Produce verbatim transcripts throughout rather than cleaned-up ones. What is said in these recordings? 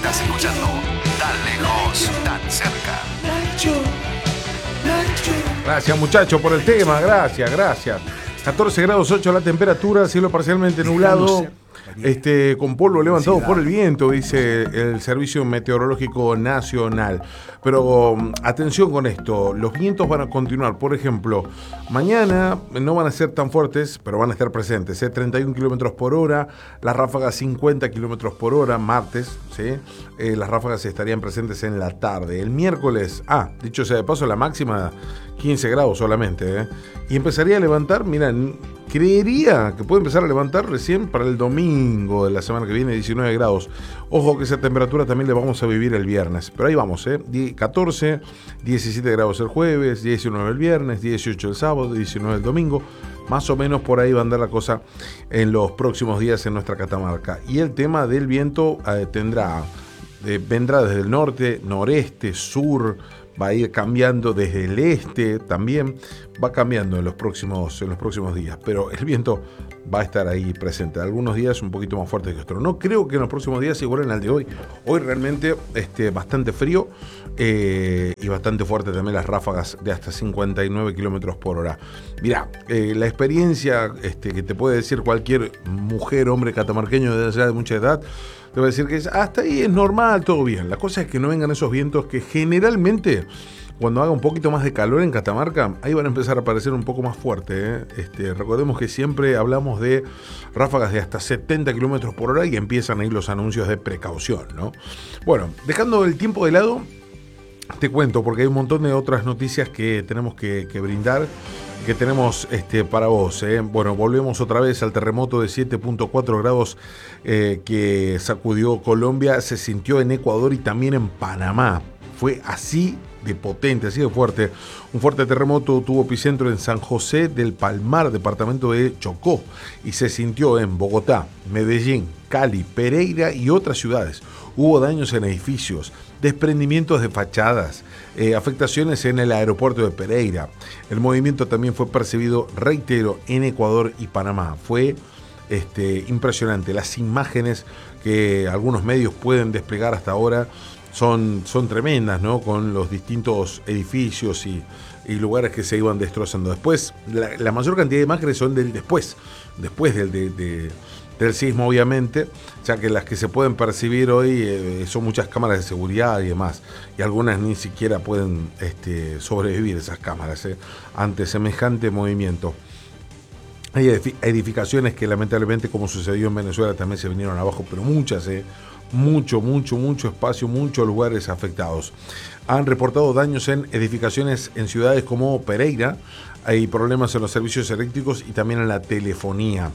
Estás escuchando Tan Lejos, Tan Cerca. Gracias, muchachos, por el tema. Gracias, gracias. catorce grados ocho la temperatura, cielo parcialmente nublado, este, con polvo levantado por el viento, dice el Servicio Meteorológico Nacional. Pero um, atención con esto, los vientos van a continuar. Por ejemplo, mañana no van a ser tan fuertes, pero van a estar presentes, ¿eh? treinta y un kilómetros por hora, las ráfagas cincuenta kilómetros por hora, martes, ¿sí? Eh, las ráfagas estarían presentes en la tarde. El miércoles, ah, dicho sea de paso, la máxima quince grados solamente, ¿eh? Y empezaría a levantar, mira, creería que puede empezar a levantar recién para el domingo de la semana que viene, diecinueve grados. Ojo que esa temperatura también la vamos a vivir el viernes, pero ahí vamos, ¿eh? catorce, diecisiete grados el jueves, diecinueve el viernes, dieciocho el sábado, diecinueve el domingo. Más o menos por ahí va a andar la cosa en los próximos días en nuestra Catamarca. Y el tema del viento eh, tendrá, eh, vendrá desde el norte, noreste, sur, va a ir cambiando desde el este también, va cambiando en los próximos, en los próximos días, pero el viento va a estar ahí presente. Algunos días un poquito más fuerte que otros. No creo que en los próximos días se igualen al de hoy. Hoy realmente este, bastante frío eh, y bastante fuerte también las ráfagas de hasta cincuenta y nueve kilómetros por hora. Mirá, eh, la experiencia este, que te puede decir cualquier mujer, hombre catamarqueño de allá de mucha edad, te va a decir que es, hasta ahí es normal, todo bien. La cosa es que no vengan esos vientos que generalmente, cuando haga un poquito más de calor en Catamarca, ahí van a empezar a aparecer un poco más fuerte, ¿eh? Este, recordemos que siempre hablamos de ráfagas de hasta setenta kilómetros por hora y empiezan ahí los anuncios de precaución, ¿no? Bueno, dejando el tiempo de lado, te cuento, porque hay un montón de otras noticias que tenemos que, que brindar, que tenemos este, para vos, ¿eh? Bueno, volvemos otra vez al terremoto de siete punto cuatro grados eh, que sacudió Colombia, se sintió en Ecuador y también en Panamá. Fue así de potente, así de fuerte. Un fuerte terremoto tuvo epicentro en San José del Palmar, departamento de Chocó, y se sintió en Bogotá, Medellín, Cali, Pereira y otras ciudades. Hubo daños en edificios, desprendimientos de fachadas, eh, afectaciones en el aeropuerto de Pereira. El movimiento también fue percibido, reitero, en Ecuador y Panamá. Fue este, impresionante. Las imágenes que algunos medios pueden desplegar hasta ahora son, son tremendas, ¿no? Con los distintos edificios y, y lugares que se iban destrozando. Después, la, la mayor cantidad de imágenes son del después, después del de, de, del sismo, obviamente, ya que las que se pueden percibir hoy eh, son muchas cámaras de seguridad y demás, y algunas ni siquiera pueden este, sobrevivir esas cámaras eh, ante semejante movimiento. Hay edificaciones que lamentablemente, como sucedió en Venezuela, también se vinieron abajo, pero muchas, eh, mucho, mucho, mucho espacio, muchos lugares afectados. Han reportado daños en edificaciones en ciudades como Pereira, hay problemas en los servicios eléctricos y también en la telefonía.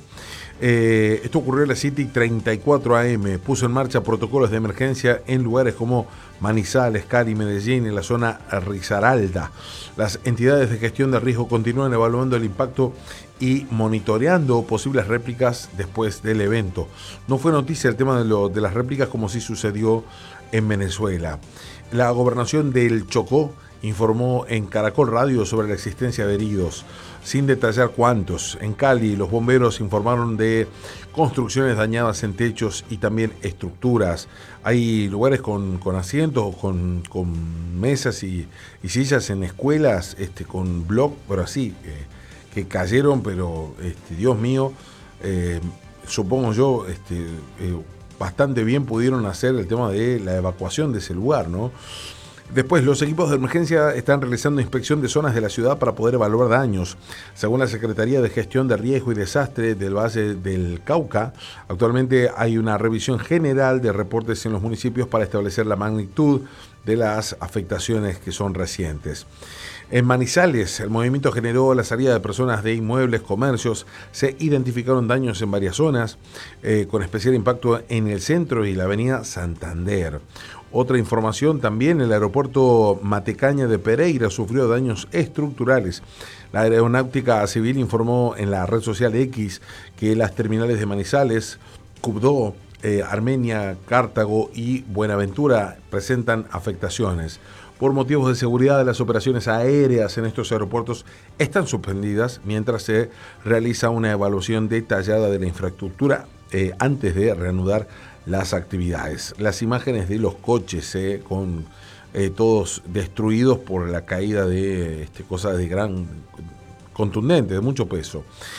Eh, esto ocurrió a las siete y treinta y cuatro a eme, puso en marcha protocolos de emergencia en lugares como Manizales, Cali, Medellín, en la zona Risaralda. Las entidades de gestión de riesgo continúan evaluando el impacto y monitoreando posibles réplicas después del evento. No fue noticia el tema de, lo, de las réplicas como sí sucedió en Venezuela. La gobernación del Chocó informó en Caracol Radio sobre la existencia de heridos, sin detallar cuántos. En Cali, los bomberos informaron de construcciones dañadas en techos y también estructuras. Hay lugares con, con asientos, con, con mesas y, y sillas en escuelas, este, con bloc, pero así, eh, que cayeron, pero este, Dios mío, eh, supongo yo, este, eh, bastante bien pudieron hacer el tema de la evacuación de ese lugar, ¿no? Después, los equipos de emergencia están realizando inspección de zonas de la ciudad para poder evaluar daños. Según la Secretaría de Gestión de Riesgo y Desastre del Valle del Cauca, actualmente hay una revisión general de reportes en los municipios para establecer la magnitud de las afectaciones que son recientes. En Manizales, el movimiento generó la salida de personas de inmuebles, comercios. Se identificaron daños en varias zonas, eh, con especial impacto en el centro y la avenida Santander. Otra información también, el aeropuerto Matecaña de Pereira sufrió daños estructurales. La Aeronáutica Civil informó en la red social X que las terminales de Manizales, Cubdó, eh, Armenia, Cartago y Buenaventura presentan afectaciones. Por motivos de seguridad, las operaciones aéreas en estos aeropuertos están suspendidas mientras se realiza una evaluación detallada de la infraestructura eh, antes de reanudar las actividades. Las imágenes de los coches eh, con eh, todos destruidos por la caída de este, cosas de gran contundente, de mucho peso.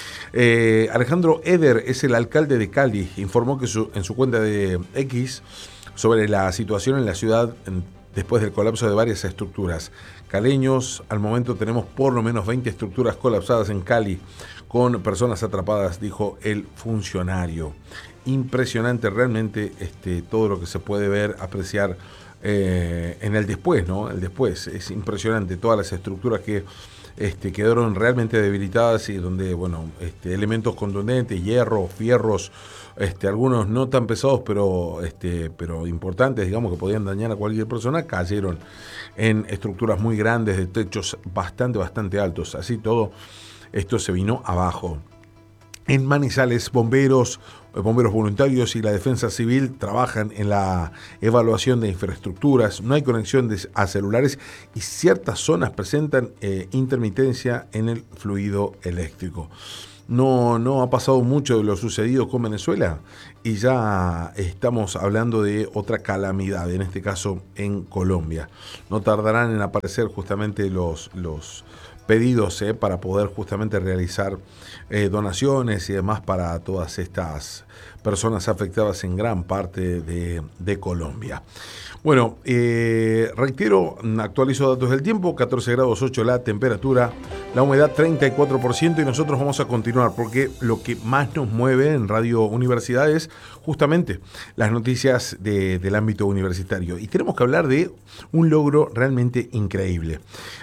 Eh, Alejandro Eder es el alcalde de Cali, informó que su, en su cuenta de X sobre la situación en la ciudad en, después del colapso de varias estructuras. Caleños, al momento tenemos por lo menos veinte estructuras colapsadas en Cali con personas atrapadas, dijo el funcionario. Impresionante realmente este, todo lo que se puede ver, apreciar eh, en el después, ¿no? El después, es impresionante todas las estructuras que Este, quedaron realmente debilitadas y donde, bueno, este, elementos contundentes, hierro, fierros, este, algunos no tan pesados, pero, este, pero importantes, digamos, que podían dañar a cualquier persona, cayeron en estructuras muy grandes, de techos bastante, bastante altos. Así todo, esto se vino abajo. En Manizales, bomberos, bomberos voluntarios y la defensa civil trabajan en la evaluación de infraestructuras. No hay conexión de, a celulares y ciertas zonas presentan eh, intermitencia en el fluido eléctrico. No, no ha pasado mucho de lo sucedido con Venezuela y ya estamos hablando de otra calamidad, en este caso en Colombia. No tardarán en aparecer justamente los... los pedidos eh, para poder justamente realizar eh, donaciones y demás para todas estas personas afectadas en gran parte de, de Colombia. Bueno, eh, reitero, actualizo datos del tiempo, catorce grados ocho la temperatura, la humedad treinta y cuatro por ciento y nosotros vamos a continuar porque lo que más nos mueve en Radio Universidad es justamente las noticias de, del ámbito universitario y tenemos que hablar de un logro realmente increíble.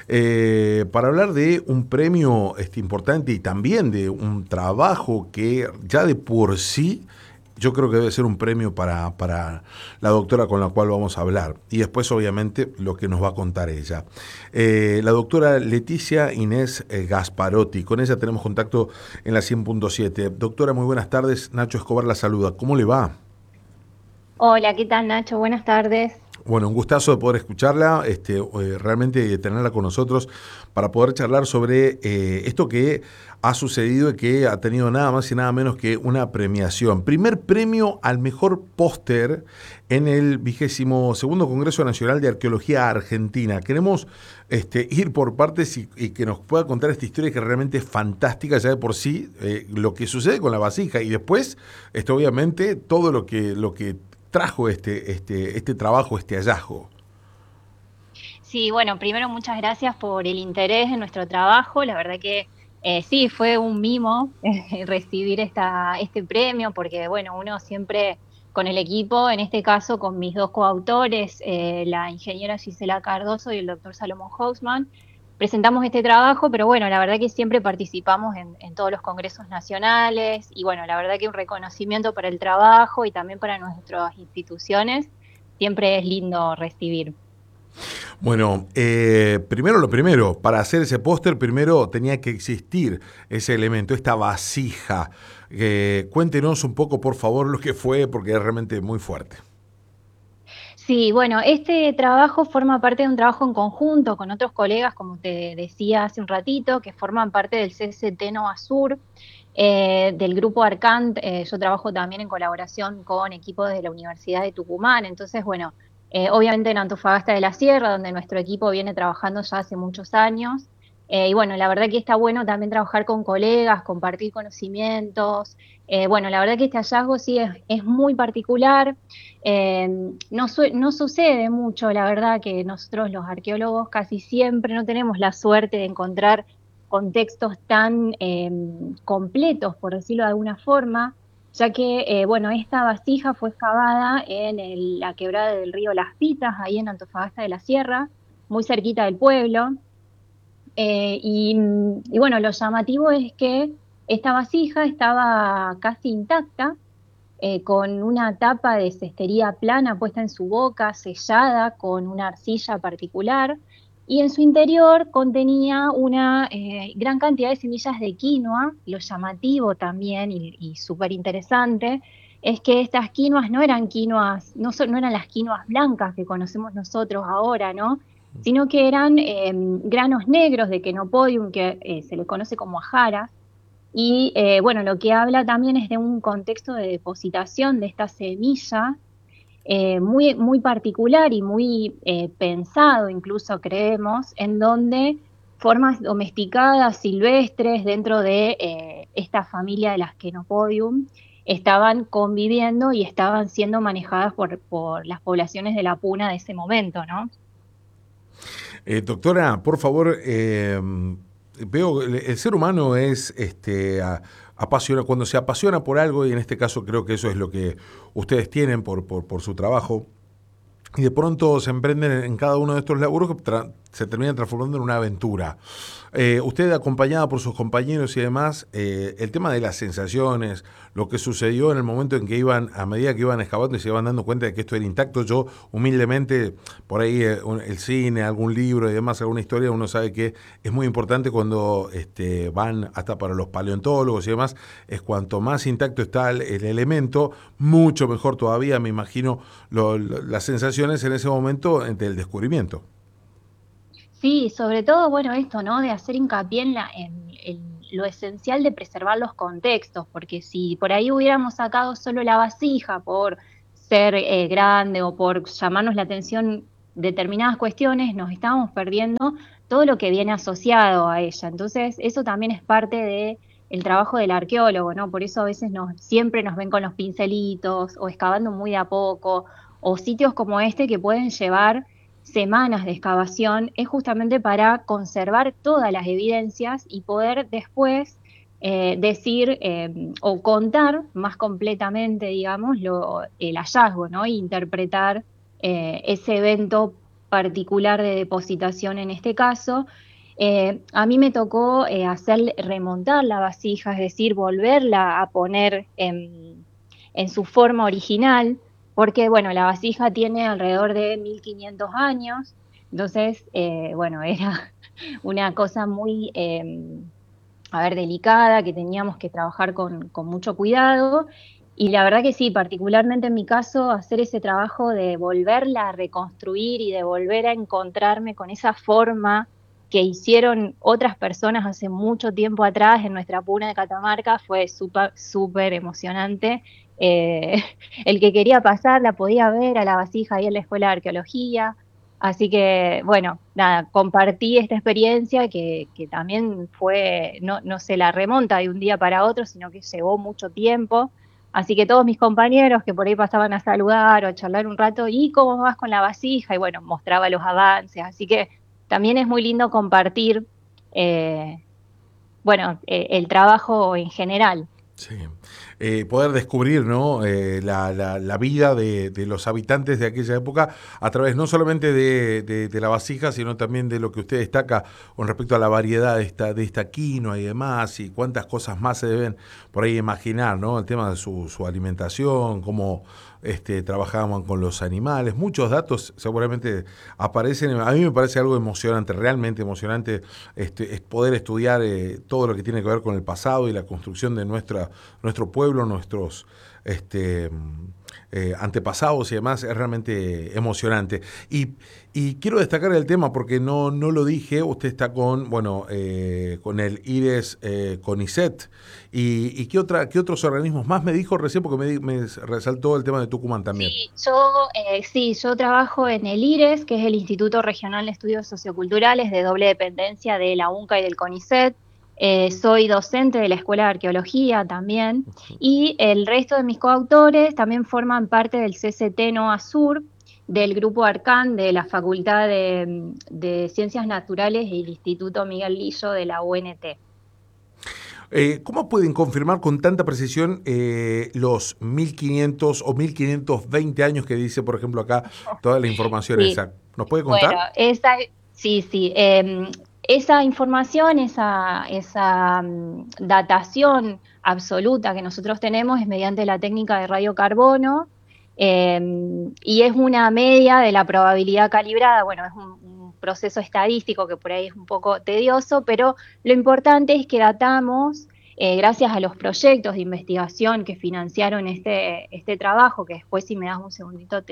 Eh, para hablar de un premio este, importante y también de un trabajo que ya de por sí yo creo que debe ser un premio para, para la doctora con la cual vamos a hablar. Y después, obviamente, lo que nos va a contar ella. Eh, la doctora Leticia Inés eh, Gasparotti. Con ella tenemos contacto en la cien punto siete. Doctora, muy buenas tardes. Nacho Escobar la saluda. ¿Cómo le va? Hola, ¿qué tal, Nacho? Buenas tardes. Bueno, un gustazo de poder escucharla, este, eh, realmente tenerla con nosotros para poder charlar sobre eh, esto que ha sucedido y que ha tenido nada más y nada menos que una premiación. Primer premio al mejor póster en el vigésimo segundo Congreso Nacional de Arqueología Argentina. Queremos este, ir por partes y, y que nos pueda contar esta historia que realmente es fantástica ya de por sí, eh, lo que sucede con la vasija y después, esto, obviamente, todo lo que... Lo que trajo este, este, este trabajo, este hallazgo. Sí, bueno, primero muchas gracias por el interés en nuestro trabajo. La verdad que eh, sí, fue un mimo eh, recibir esta, este premio, porque bueno, uno siempre con el equipo, en este caso con mis dos coautores, eh, la ingeniera Gisela Cardoso y el doctor Salomón Hausman, presentamos este trabajo, pero bueno, la verdad que siempre participamos en, en todos los congresos nacionales y bueno, la verdad que un reconocimiento para el trabajo y también para nuestras instituciones siempre es lindo recibir. Bueno, eh, primero lo primero, para hacer ese póster primero tenía que existir ese elemento, esta vasija. Eh, cuéntenos un poco, por favor, lo que fue, porque es realmente muy fuerte. Sí, bueno, este trabajo forma parte de un trabajo en conjunto con otros colegas, como te decía hace un ratito, que forman parte del C C T Nova Sur, eh, del grupo Arcant. Eh, yo trabajo también en colaboración con equipos de la Universidad de Tucumán. Entonces, bueno, eh, obviamente en Antofagasta de la Sierra, donde nuestro equipo viene trabajando ya hace muchos años. Eh, y bueno, la verdad que está bueno también trabajar con colegas, compartir conocimientos. Eh, bueno, la verdad que este hallazgo sí es, es muy particular. Eh, no, su no sucede mucho, la verdad que nosotros los arqueólogos casi siempre no tenemos la suerte de encontrar contextos tan eh, completos, por decirlo de alguna forma, ya que, eh, bueno, esta vasija fue excavada en el, la quebrada del río Las Pitas, ahí en Antofagasta de la Sierra, muy cerquita del pueblo. Eh, y, y bueno, lo llamativo es que esta vasija estaba casi intacta, eh, con una tapa de cestería plana puesta en su boca, sellada con una arcilla particular, y en su interior contenía una eh, gran cantidad de semillas de quinoa. Lo llamativo también y, y súper interesante es que estas quinoas no eran quinoas, no, so, no eran las quinoas blancas que conocemos nosotros ahora, ¿no? Sino que eran eh, granos negros de Quenopodium, que eh, se les conoce como ajaras, Y eh, bueno, lo que habla también es de un contexto de depositación de esta semilla eh, muy, muy particular y muy eh, pensado, incluso creemos, en donde formas domesticadas, silvestres, dentro de eh, esta familia de las Chenopodium, estaban conviviendo y estaban siendo manejadas por, por las poblaciones de la puna de ese momento, ¿no? Eh, doctora, por favor, eh, veo el, el ser humano es este a- apasiona cuando se apasiona por algo, y en este caso creo que eso es lo que ustedes tienen por, por, por su trabajo, y de pronto se emprenden en cada uno de estos laburos que tra- se terminan transformando en una aventura. Eh, usted, acompañada por sus compañeros y demás, eh, el tema de las sensaciones, lo que sucedió en el momento en que iban, a medida que iban excavando y se iban dando cuenta de que esto era intacto. Yo, humildemente, por ahí eh, un- el cine, algún libro y demás, alguna historia, uno sabe que es muy importante cuando este, van hasta para los paleontólogos y demás, es cuanto más intacto está el, el elemento, mucho mejor todavía, me imagino, lo- lo- las sensaciones en ese momento del descubrimiento. Sí, sobre todo, bueno, esto, ¿no? De hacer hincapié en, la, en, en lo esencial de preservar los contextos, porque si por ahí hubiéramos sacado solo la vasija por ser eh, grande o por llamarnos la atención determinadas cuestiones, nos estábamos perdiendo todo lo que viene asociado a ella. Entonces, eso también es parte de el trabajo del arqueólogo, ¿no? Por eso a veces nos, siempre nos ven con los pincelitos o excavando muy de a poco, o sitios como este que pueden llevar semanas de excavación, es justamente para conservar todas las evidencias y poder después eh, decir eh, o contar más completamente, digamos, lo, el hallazgo, ¿no? E interpretar eh, ese evento particular de depositación en este caso. Eh, a mí me tocó eh, hacer remontar la vasija, es decir, volverla a poner en, en su forma original, porque bueno, la vasija tiene alrededor de mil quinientos años, entonces, eh, bueno, era una cosa muy, eh, a ver, delicada, que teníamos que trabajar con, con mucho cuidado, y la verdad que sí, particularmente en mi caso, hacer ese trabajo de volverla a reconstruir y de volver a encontrarme con esa forma que hicieron otras personas hace mucho tiempo atrás en nuestra puna de Catamarca fue súper, súper emocionante. Eh, el que quería pasar la podía ver a la vasija ahí en la Escuela de Arqueología. Así que, bueno, nada, compartí esta experiencia que, que también fue, no, no se la remonta de un día para otro, sino que llevó mucho tiempo. Así que todos mis compañeros que por ahí pasaban a saludar o a charlar un rato, ¿y cómo vas con la vasija? Y bueno, mostraba los avances. Así que también es muy lindo compartir, eh, bueno, eh, el trabajo en general. Sí. Eh, poder descubrir, ¿no? Eh, la, la- la vida de, de los habitantes de aquella época a través no solamente de, de- de la vasija, sino también de lo que usted destaca con respecto a la variedad de esta, de esta quinoa y demás, y cuántas cosas más se deben por ahí imaginar, ¿no? El tema de su, su alimentación, cómo este, trabajaban con los animales, muchos datos seguramente aparecen. A mí me parece algo emocionante, realmente emocionante, este, es poder estudiar eh, todo lo que tiene que ver con el pasado y la construcción de nuestra, nuestro pueblo, nuestros este, eh, antepasados y demás. Es realmente emocionante. Y, y quiero destacar el tema porque no, no lo dije. Usted está con, bueno, eh, con el IRES eh, CONICET. ¿Y, y qué, otra, qué otros organismos más me dijo recién? Porque me, di- me resaltó el tema de Tucumán también. Sí, yo, eh, sí, yo trabajo en el IRES, que es el Instituto Regional de Estudios Socioculturales, de doble dependencia de la UNCA y del CONICET. Eh, soy docente de la Escuela de Arqueología también, y el resto de mis coautores también forman parte del C C T NOA Sur, del Grupo ARCAN de la Facultad de, de Ciencias Naturales y el Instituto Miguel Lillo de la U N T. Eh, ¿Cómo pueden confirmar con tanta precisión eh, los mil quinientos o mil quinientos veinte años que dice, por ejemplo, acá toda la información Sí, esa? ¿Nos puede bueno, contar? esa, sí, sí. Eh, esa información, esa, esa mm, datación absoluta que nosotros tenemos es mediante la técnica de radiocarbono, eh, y es una media de la probabilidad calibrada. Bueno, es un, un proceso estadístico que por ahí es un poco tedioso, pero lo importante es que datamos, eh, gracias a los proyectos de investigación que financiaron este, este trabajo, que después si me das un segundito te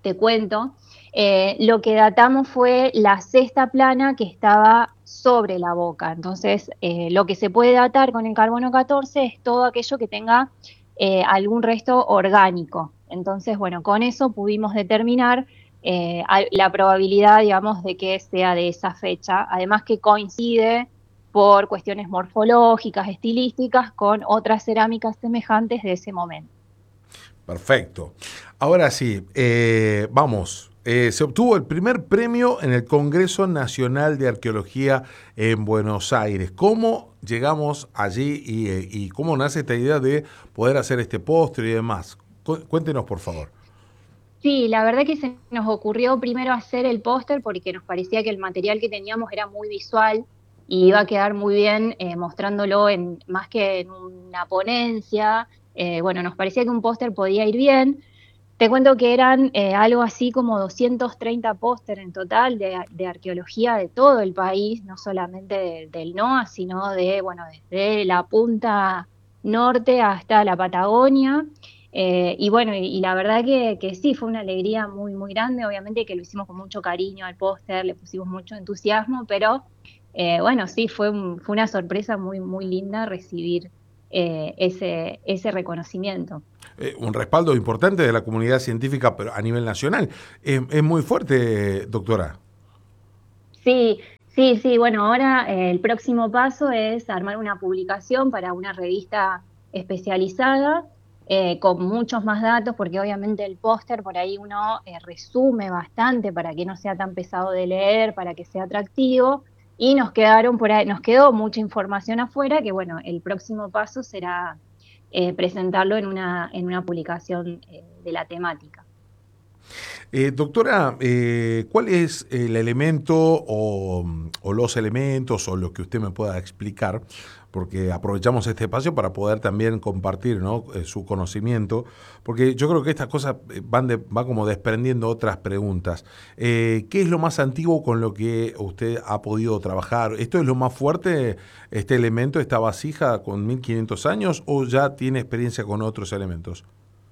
te cuento. Eh, lo que datamos fue la cesta plana que estaba sobre la boca. Entonces, eh, lo que se puede datar con el carbono catorce es todo aquello que tenga eh, algún resto orgánico. Entonces, bueno, con eso pudimos determinar eh, la probabilidad, digamos, de que sea de esa fecha, además que coincide por cuestiones morfológicas, estilísticas, con otras cerámicas semejantes de ese momento. Perfecto. Ahora sí, eh, vamos. Eh, se obtuvo el primer premio en el Congreso Nacional de Arqueología en Buenos Aires. ¿Cómo llegamos allí y, eh, y cómo nace esta idea de poder hacer este postre y demás? Cu- Cuéntenos, por favor. Sí, la verdad que se nos ocurrió primero hacer el póster porque nos parecía que el material que teníamos era muy visual y iba a quedar muy bien eh, mostrándolo en más que en una ponencia. Eh, bueno, nos parecía que un póster podía ir bien. Te cuento que eran eh, algo así como doscientos treinta póster en total de, de arqueología de todo el país, no solamente de- del NOA, sino de, bueno, desde la punta norte hasta la Patagonia. Eh, y bueno, y, y la verdad que, que sí, fue una alegría muy, muy grande. Obviamente que lo hicimos con mucho cariño al póster, le pusimos mucho entusiasmo, pero eh, bueno, sí, fue, un- fue una sorpresa muy, muy linda recibir eh, ese, ese reconocimiento. Eh, un respaldo importante de la comunidad científica, pero a nivel nacional. Eh, es muy fuerte, doctora. Sí, sí, sí. Bueno, ahora eh, el próximo paso es armar una publicación para una revista especializada eh, con muchos más datos, porque obviamente el póster por ahí uno eh, resume bastante para que no sea tan pesado de leer, para que sea atractivo. Y nos quedaron por ahí, nos quedó mucha información afuera, que bueno, el próximo paso será eh, presentarlo en una, en una publicación eh, de la temática. Eh, doctora, eh, ¿cuál es el elemento o, o los elementos o lo que usted me pueda explicar? Porque aprovechamos este espacio para poder también compartir, ¿no? Eh, su conocimiento, porque yo creo que estas cosas eh, van, de, van como desprendiendo otras preguntas. Eh, ¿Qué es lo más antiguo con lo que usted ha podido trabajar? ¿Esto es lo más fuerte, este elemento, esta vasija con mil quinientos años, o ya tiene experiencia con otros elementos?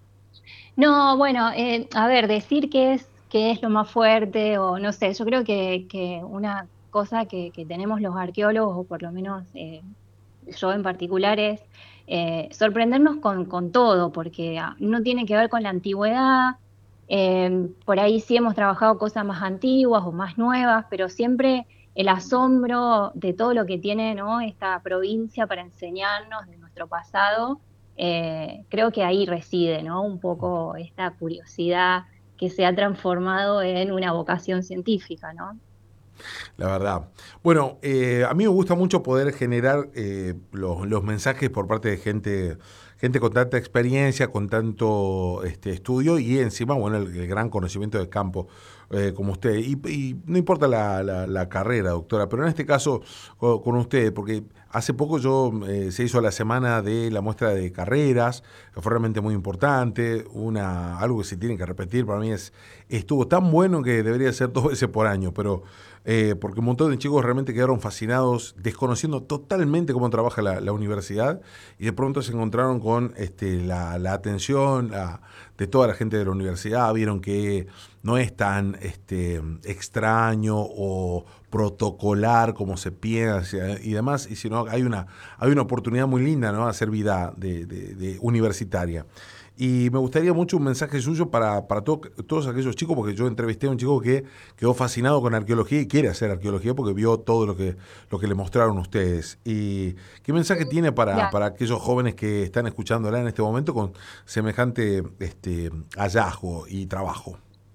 No, bueno, eh, a ver, decir qué es, qué es lo más fuerte o no sé, yo creo que, que una cosa que, que tenemos los arqueólogos, o por lo menos eh, yo en particular, es eh, sorprendernos con, con todo, porque ah, no tiene que ver con la antigüedad, eh, por ahí sí hemos trabajado cosas más antiguas o más nuevas, pero siempre el asombro de todo lo que tiene, ¿no?, esta provincia para enseñarnos de nuestro pasado. Eh, creo que ahí reside, ¿no?, un poco esta curiosidad que se ha transformado en una vocación científica, ¿no? La verdad. Bueno, eh, a mí me gusta mucho poder generar eh, los, los mensajes por parte de gente, gente con tanta experiencia, con tanto este, estudio y encima, bueno, el, el gran conocimiento del campo eh, como usted. Y, y no importa la, la- la carrera, doctora, pero en este caso con, con usted, porque hace poco yo eh, se hizo la semana de la muestra de carreras, que fue realmente muy importante, una, algo que se tiene que repetir, para mí es, estuvo tan bueno que debería ser dos veces por año, pero eh, porque un montón de chicos realmente quedaron fascinados, desconociendo totalmente cómo trabaja la, la universidad, y de pronto se encontraron con este, la, la atención la- de toda la gente de la universidad, vieron que no es tan este, extraño o protocolar como se piensa y demás, y sino hay una, hay una oportunidad muy linda, ¿no?, hacer vida de, de- de universitaria. Y me gustaría mucho un mensaje suyo para, para to- todos aquellos chicos, porque yo entrevisté a un chico que quedó fascinado con arqueología y quiere hacer arqueología porque vio todo lo que, lo que le mostraron ustedes. ¿Y qué mensaje tiene para, para aquellos jóvenes que están escuchándola en este momento con semejante este, hallazgo y trabajo?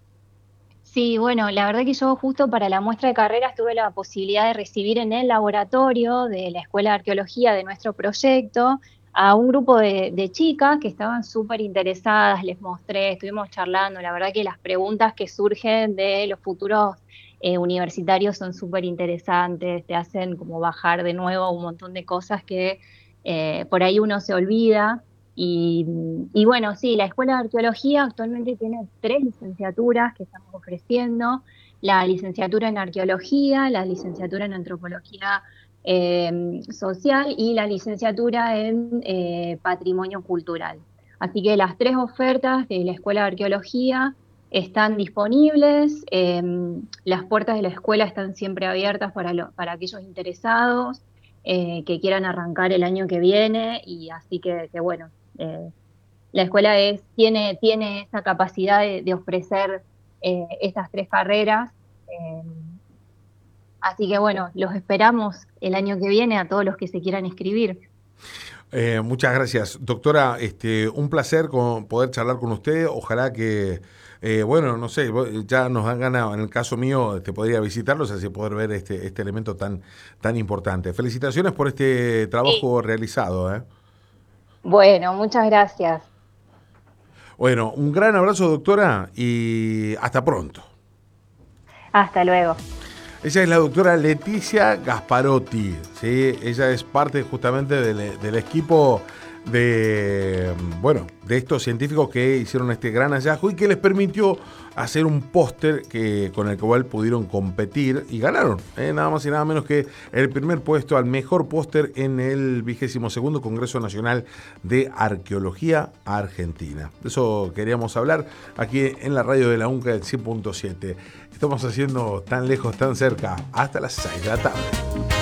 Sí, bueno, la verdad que yo justo para la muestra de carreras tuve la posibilidad de recibir en el laboratorio de la Escuela de Arqueología de nuestro proyecto a un grupo de, de chicas que estaban súper interesadas, les mostré, estuvimos charlando, la verdad que las preguntas que surgen de los futuros eh, universitarios son súper interesantes, te hacen como bajar de nuevo un montón de cosas que eh, por ahí uno se olvida. Y, y bueno, sí, la Escuela de Arqueología actualmente tiene tres licenciaturas que estamos ofreciendo: la licenciatura en Arqueología, la licenciatura en Antropología eh, Social y la licenciatura en eh, Patrimonio Cultural. Así que las tres ofertas de la Escuela de Arqueología están disponibles, eh, las puertas de la escuela están siempre abiertas para, lo, para aquellos interesados eh, que quieran arrancar el año que viene, y así que, que bueno, eh, la escuela es, tiene, tiene esa capacidad de, de ofrecer eh, estas tres carreras, eh, así que bueno, los esperamos el año que viene a todos los que se quieran inscribir. Eh, muchas gracias, doctora. Este, un placer con, poder charlar con usted. Ojalá que, eh, bueno, no sé, ya nos dan ganas, en el caso mío, te podría visitarlos, así poder ver este, este elemento tan, tan importante. Felicitaciones por este trabajo sí. realizado. ¿eh? Bueno, muchas gracias. Bueno, un gran abrazo, doctora, y hasta pronto. Hasta luego. Ella es la doctora Leticia Gasparotti, ¿sí? Ella es parte justamente del, del equipo de, bueno, de estos científicos que hicieron este gran hallazgo y que les permitió hacer un póster que, con el cual pudieron competir y ganaron, ¿eh? Nada más y nada menos que el primer puesto al mejor póster en el vigésimo segundo Congreso Nacional de Arqueología Argentina. De eso queríamos hablar aquí en la radio de la UNCA del cien punto siete. Estamos haciendo tan lejos, tan cerca, hasta las seis de la tarde.